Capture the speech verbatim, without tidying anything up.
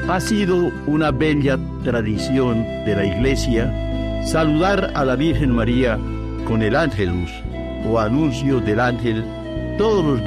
Ha sido una bella tradición de la Iglesia saludar a la Virgen María con el Ángelus o anuncio del ángel todos los